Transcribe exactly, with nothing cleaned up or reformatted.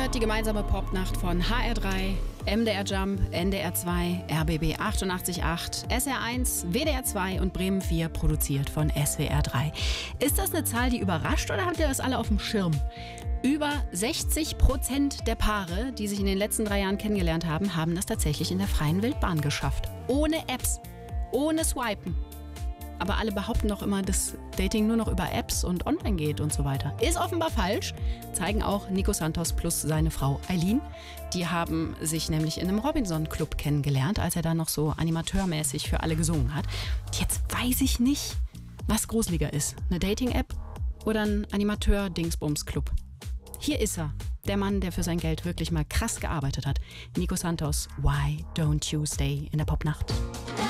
hört die gemeinsame Popnacht von H R drei, M D R Jump, N D R zwei, R B B achtundachtzig Komma acht, S R eins, W D R zwei und Bremen vier, produziert von S W R drei. Ist das eine Zahl, die überrascht, oder habt ihr das alle auf dem Schirm? Über sechzig Prozent der Paare, die sich in den letzten drei Jahren kennengelernt haben, haben das tatsächlich in der freien Wildbahn geschafft. Ohne Apps, ohne Swipen. Aber alle behaupten doch immer, dass Dating nur noch über Apps und online geht und so weiter. Ist offenbar falsch, zeigen auch Nico Santos plus seine Frau Eileen. Die haben sich nämlich in einem Robinson-Club kennengelernt, als er da noch so animateurmäßig für alle gesungen hat. Und jetzt weiß ich nicht, was gruseliger ist. Eine Dating-App oder ein Animateur-Dingsbums-Club. Hier ist er, der Mann, der für sein Geld wirklich mal krass gearbeitet hat. Nico Santos, Why Don't You Stay in der Popnacht?